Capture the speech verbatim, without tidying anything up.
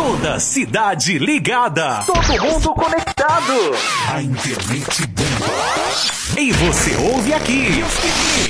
Toda cidade ligada. Todo mundo conectado. A internet bomba. E você ouve aqui.